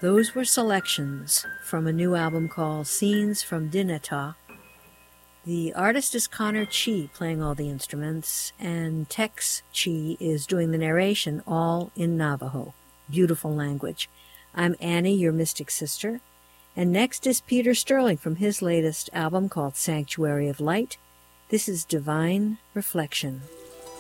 Those were selections from a new album called Scenes from Dineta. The artist is Connor Chi, playing all the instruments, and Tex Chi is doing the narration, all in Navajo. Beautiful language. I'm Annie, your mystic sister, and next is Peter Sterling from his latest album called Sanctuary of Light. This is Divine Reflection.